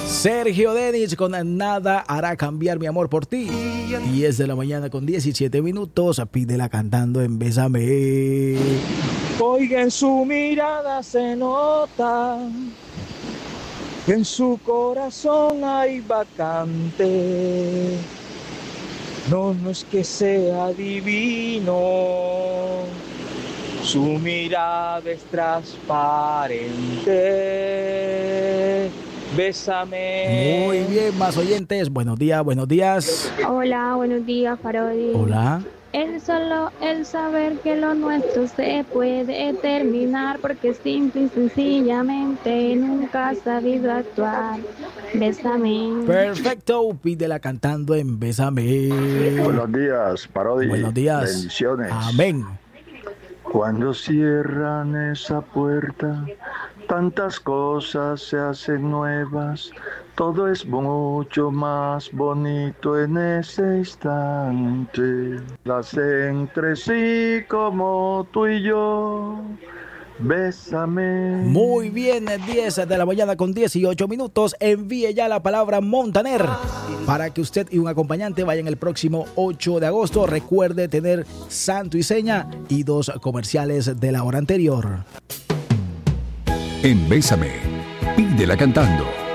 Sergio Denis con Nada hará cambiar mi amor por ti. 10 de la mañana con 17 minutos. Pídela cantando en Bésame. Oiga, en su mirada se nota que en su corazón hay vacante. No, no es que sea divino, su mirada es transparente. Bésame. Muy bien, más oyentes. Buenos días, buenos días. Hola, buenos días, Parodi. Hola. Es solo el saber que lo nuestro se puede terminar, porque simple y sencillamente nunca has sabido actuar. Bésame. Perfecto, pídela cantando en Bésame. Buenos días, Parodi. Buenos días. Bendiciones. Amén. Cuando cierran esa puerta, tantas cosas se hacen nuevas. Todo es mucho más bonito en ese instante. Las entre sí como tú y yo. Bésame. Muy bien, 10 de la mañana con 18 minutos. Envíe ya la palabra Montaner para que usted y un acompañante vayan el próximo 8 de agosto. Recuerde tener santo y seña y 2 comerciales de la hora anterior. En Bésame, pídela cantando.